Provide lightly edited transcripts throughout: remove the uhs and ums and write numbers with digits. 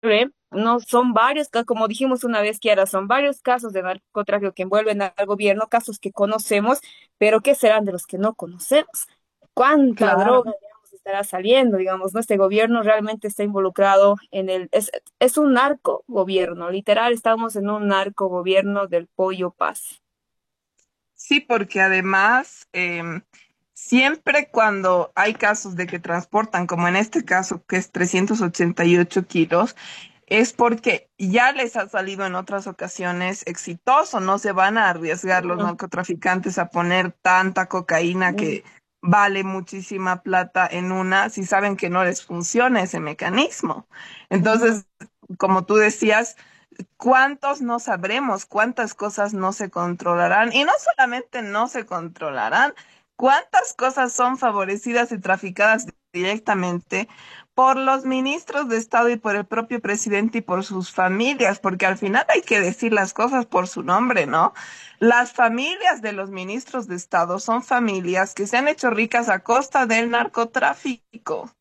no son varios, como dijimos una vez, Kiara, son varios casos de narcotráfico que envuelven al gobierno, casos que conocemos, pero ¿qué serán de los que no conocemos? ¿Cuánta Claro. droga, digamos, estará saliendo? Digamos, ¿no? Este gobierno realmente está involucrado es un narco gobierno, literal, estamos en un narco gobierno del pollo paz. Sí, porque además siempre cuando hay casos de que transportan, como en este caso que es 388 kilos, es porque ya les ha salido en otras ocasiones exitoso. No se van a arriesgar los Mm, narcotraficantes a poner tanta cocaína mm, que vale muchísima plata en una si saben que no les funciona ese mecanismo. ujú. Entonces, como tú decías, ¿cuántos no sabremos? ¿Cuántas cosas no se controlarán? Y no solamente no se controlarán, ¿cuántas cosas son favorecidas y traficadas directamente por los ministros de Estado y por el propio presidente y por sus familias? Porque al final hay que decir las cosas por su nombre, ¿no? Las familias de los ministros de Estado son familias que se han hecho ricas a costa del narcotráfico.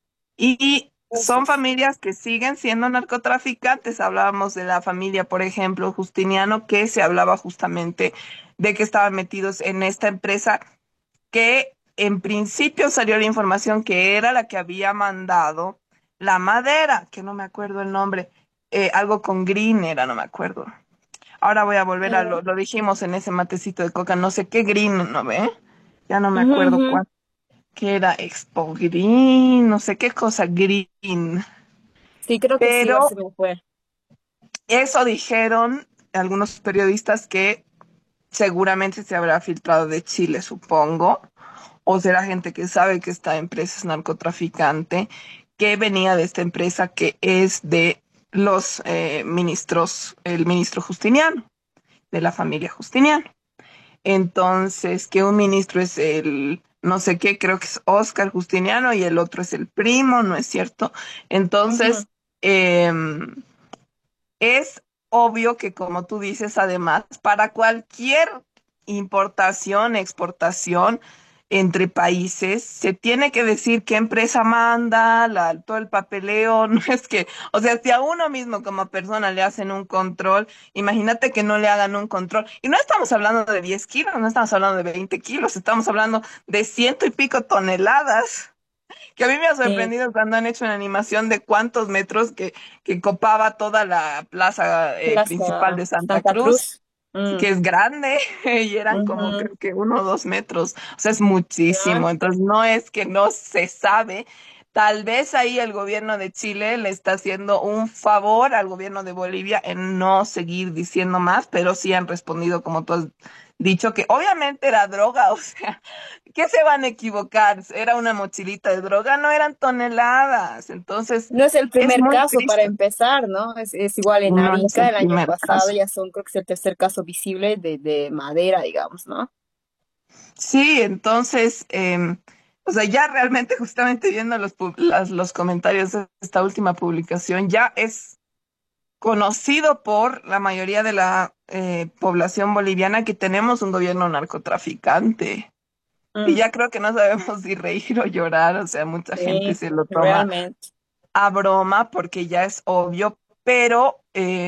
Y son Entonces, familias que siguen siendo narcotraficantes. Hablábamos de la familia, por ejemplo, Justiniano, que se hablaba justamente de que estaban metidos en esta empresa, que en principio salió la información que era la que había mandado la madera, que no me acuerdo el nombre, algo con Green era, no me acuerdo. Ahora voy a volver a lo dijimos en ese matecito de coca, no sé qué Green, ¿no ve? Ya no me ujú, acuerdo ujú. cuál, que era Expo Green, no sé qué cosa Green. Sí, creo que sí, igual Pero se me fue. eso dijeron algunos periodistas que seguramente se habrá filtrado de Chile, supongo, o será gente que sabe que esta empresa es narcotraficante, que venía de esta empresa que es de los ministros, el ministro Justiniano, de la familia Justiniano. Entonces, que un ministro es el no sé qué, creo que es Oscar Justiniano y el otro es el primo, ¿no es cierto? Ujú. Entonces, em, es obvio que, como tú dices, además, para cualquier importación, exportación entre países, se tiene que decir qué empresa manda, todo el papeleo. No es que, o sea, si a uno mismo como persona le hacen un control, imagínate que no le hagan un control. Y no estamos hablando de 10 kilos, no estamos hablando de 20 kilos, estamos hablando de ciento y pico toneladas. Que a mí me ha Sí, sorprendido cuando han hecho una animación de cuántos metros que copaba toda la plaza principal Plaza de Santa Santa Cruz, Cruz. Mm, que es grande, y eran como ujú. creo que 1 o 2 metros, o sea, es muchísimo. Claro. Entonces, no es que no se sabe. Tal vez ahí el gobierno de Chile le está haciendo un favor al gobierno de Bolivia en no seguir diciendo más, pero sí han respondido, como tú has dicho, que obviamente era droga, o sea, ¿qué se van a equivocar? Era una mochilita de droga, no eran toneladas. Entonces, No es el es primer muy caso para triste. empezar, ¿no? Es igual en No es el Arica, el año primer pasado caso. ya son, creo que es el tercer caso visible de madera, digamos, ¿no? Sí, entonces, o sea, ya realmente justamente viendo los comentarios de esta última publicación, ya es conocido por la mayoría de la población boliviana que tenemos un gobierno narcotraficante. Y Mm, ya creo que no sabemos si reír o llorar, o sea, mucha gente sí, se lo toma realmente. a broma porque ya es obvio, pero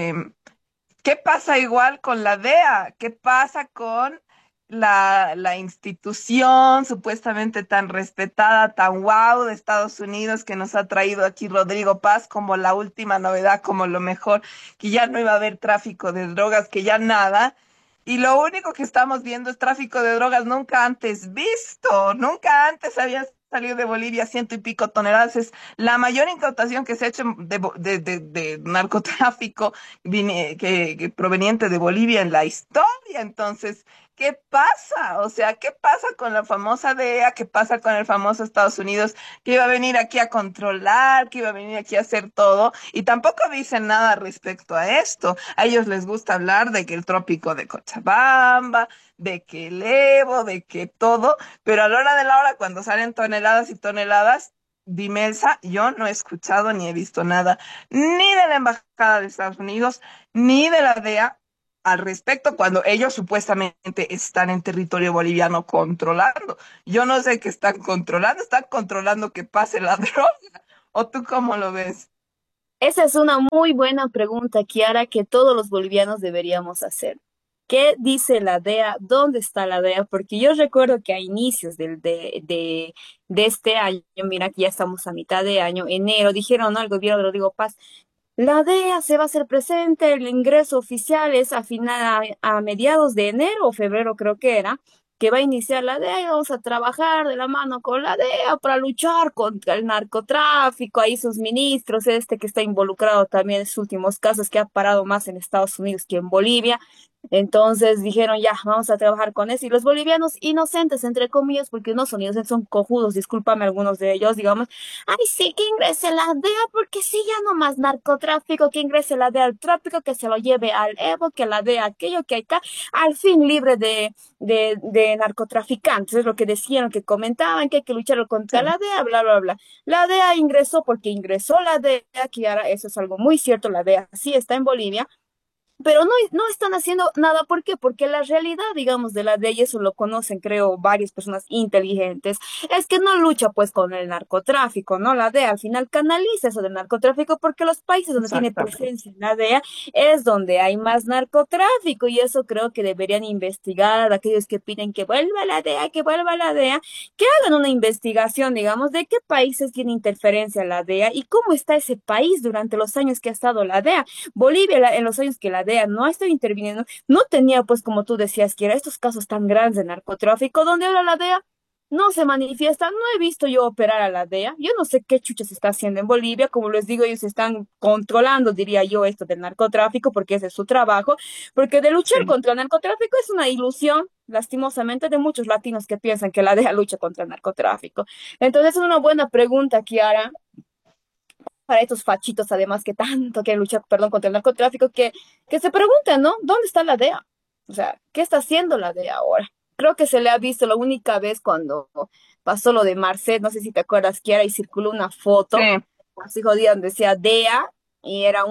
¿qué pasa igual con la DEA? ¿Qué pasa con la institución supuestamente tan respetada, tan guau de Estados Unidos que nos ha traído aquí Rodrigo Paz como la última novedad, como lo mejor, que ya no iba a haber tráfico de drogas, que ya nada? Y lo único que estamos viendo es tráfico de drogas nunca antes visto, nunca antes había salido de Bolivia ciento y pico toneladas. Es la mayor incautación que se ha hecho de narcotráfico que proveniente de Bolivia en la historia. Entonces, ¿qué pasa? O sea, ¿qué pasa con la famosa DEA? ¿Qué pasa con el famoso Estados Unidos que iba a venir aquí a controlar, que iba a venir aquí a hacer todo? Y tampoco dicen nada respecto a esto. A ellos les gusta hablar de que el trópico de Cochabamba, de que el Evo, de que todo, pero a la hora de la hora, cuando salen toneladas y toneladas, Dimelsa, yo no he escuchado ni he visto nada ni de la Embajada de Estados Unidos, ni de la DEA al respecto cuando ellos supuestamente están en territorio boliviano controlando. Yo no sé qué están controlando que pase la droga. ¿O tú cómo lo ves? Esa es una muy buena pregunta, Kiara, que todos los bolivianos deberíamos hacer. ¿Qué dice la DEA? ¿Dónde está la DEA? Porque yo recuerdo que a inicios de este año, mira que ya estamos a mitad de año, enero, dijeron, ¿no? El gobierno de Rodrigo Paz, la DEA se va a hacer presente, el ingreso oficial es a mediados de enero o febrero creo que era, que va a iniciar la DEA y vamos a trabajar de la mano con la DEA para luchar contra el narcotráfico, ahí sus ministros, este que está involucrado también en sus últimos casos, que ha parado más en Estados Unidos que en Bolivia. Entonces dijeron, ya, vamos a trabajar con eso. Y los bolivianos inocentes, entre comillas, porque no son inocentes, son cojudos, discúlpame algunos de ellos, digamos, ay, sí, que ingrese la DEA, porque sí, ya no más narcotráfico, que ingrese la DEA al tráfico, que se lo lleve al Evo, que la DEA aquello, que acá, al fin libre de narcotraficantes, es lo que decían, que comentaban, que hay que luchar Sí, contra la DEA, bla, bla, bla. La DEA ingresó porque ingresó la DEA, que ahora eso es algo muy cierto, la DEA sí está en Bolivia, pero no están haciendo nada. ¿Por qué? Porque la realidad, digamos, de la ley, eso lo conocen, creo, varias personas inteligentes, es que no lucha pues con el narcotráfico, ¿no? La DEA al final canaliza eso del narcotráfico porque los países donde tiene exactamente. presencia la DEA es donde hay más narcotráfico y eso creo que deberían investigar aquellos que piden que vuelva la DEA, que vuelva la DEA, que hagan una investigación, digamos, de qué países tiene interferencia la DEA y cómo está ese país durante los años que ha estado la DEA. Bolivia, en los años que la DEA no ha estado interviniendo, no tenía, pues, como tú decías, que era estos casos tan grandes de narcotráfico, donde ahora la DEA no se manifiesta. No he visto yo operar a la DEA. Yo no sé qué chucha se está haciendo en Bolivia. Como les digo, ellos están controlando, diría yo, esto del narcotráfico, porque ese es su trabajo. Porque de luchar Sí. contra el narcotráfico es una ilusión, lastimosamente, de muchos latinos que piensan que la DEA lucha contra el narcotráfico. Entonces, es una buena pregunta, Kiara, para estos fachitos, además, que tanto quieren luchar, perdón, contra el narcotráfico, que se pregunten, ¿no? ¿Dónde está la DEA? O sea, ¿qué está haciendo la DEA ahora? Creo que se le ha visto la única vez cuando pasó lo de Marcet, no sé si te acuerdas, que era y circuló una foto, Sí, así jodida, donde decía DEA, y era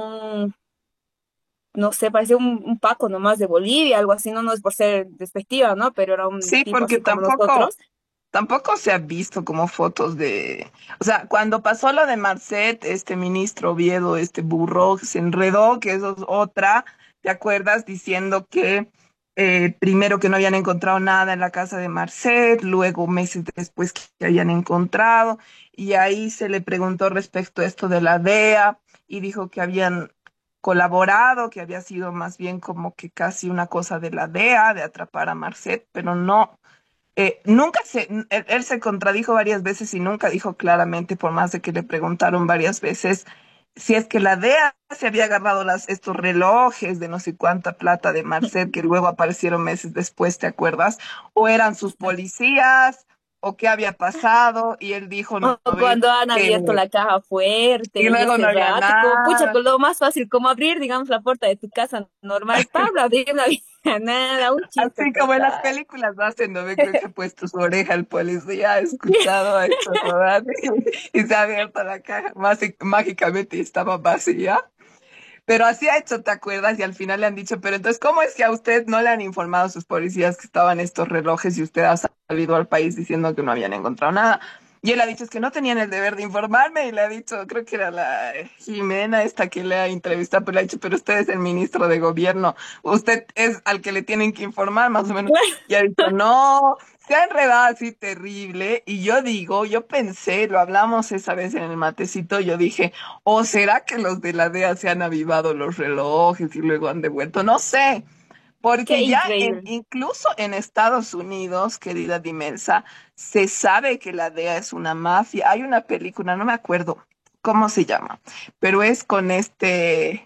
no sé, parecía un Paco nomás de Bolivia, algo así, no, no es por ser despectiva, ¿no? Pero era un sí, tipo porque así como tampoco, nosotros. tampoco se ha visto como fotos de, o sea, cuando pasó lo de Marcet, este ministro Oviedo, este burro, se enredó, que eso es otra, ¿te acuerdas? Diciendo que primero que no habían encontrado nada en la casa de Marcet, luego meses después que habían encontrado, y ahí se le preguntó respecto a esto de la DEA, y dijo que habían colaborado, que había sido más bien como que casi una cosa de la DEA, de atrapar a Marcet, pero no. Nunca él se contradijo varias veces y nunca dijo claramente, por más de que le preguntaron varias veces, si es que la DEA se había agarrado estos relojes de no sé cuánta plata de Marcet que luego aparecieron meses después, ¿te acuerdas? O eran sus policías, o qué había pasado, y él dijo, no, O no ve, cuando han que, abierto la caja fuerte y y luego no ese había rato, como pucha, nada. pues lo más fácil, como abrir, digamos, la puerta de tu casa normal, Pablo, abrir, no había nada, un chiste Así como en las total. películas hacen, ¿no ve? Creo que ha puesto su oreja el policía, ha escuchado a esto rodar y se ha abierto la caja mágicamente y estaba vacía. Pero así ha hecho, ¿te acuerdas? Y al final le han dicho, pero entonces, ¿cómo es que a usted no le han informado a sus policías que estaban estos relojes y usted ha salido al país diciendo que no habían encontrado nada? Y él ha dicho, es que no tenían el deber de informarme y le ha dicho, creo que era la Jimena esta que le ha entrevistado, pero le ha dicho, pero usted es el ministro de gobierno, usted es al que le tienen que informar más o menos. Y ha dicho, no, se ha enredado así terrible. Y yo digo, yo pensé, lo hablamos esa vez en el matecito, yo dije, ¿o será que los de la DEA se han avivado los relojes y luego han devuelto? No sé, Qué porque ya increíble. incluso en Estados Unidos, querida Dimensa, se sabe que la DEA es una mafia. Hay una película, no me acuerdo cómo se llama, pero es con este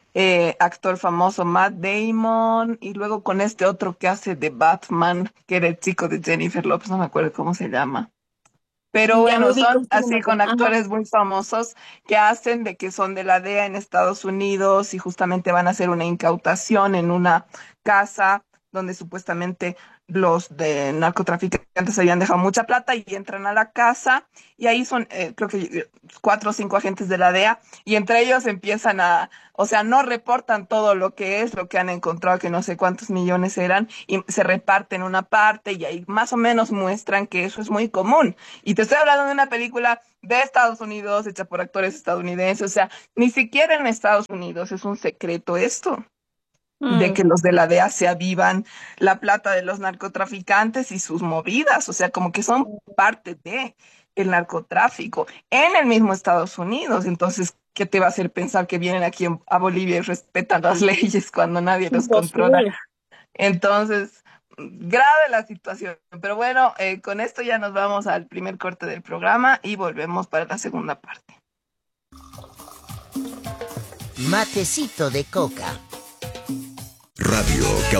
actor famoso Matt Damon y luego con este otro que hace de Batman, que era el chico de Jennifer Lopez, no me acuerdo cómo se llama. Pero Ya me bueno, ubico, son sí, no me así acuerdo. con Ajá. actores muy famosos que hacen de que son de la DEA en Estados Unidos y justamente van a hacer una incautación en una casa donde supuestamente los de narcotraficantes habían dejado mucha plata y entran a la casa y ahí son, creo que 4 o 5 agentes de la DEA y entre ellos empiezan a, o sea, no reportan todo lo que es, lo que han encontrado, que no sé cuántos millones eran y se reparten una parte y ahí más o menos muestran que eso es muy común. Y te estoy hablando de una película de Estados Unidos hecha por actores estadounidenses, o sea, ni siquiera en Estados Unidos es un secreto esto de Mm, que los de la DEA se avivan la plata de los narcotraficantes y sus movidas, o sea, como que son parte de el narcotráfico en el mismo Estados Unidos. Entonces, ¿qué te va a hacer pensar que vienen aquí a Bolivia y respetan las leyes cuando nadie los controla? imposible. Entonces, grave la situación. Pero bueno, con esto ya nos vamos al primer corte del programa y volvemos para la segunda parte. Matecito de coca. Radio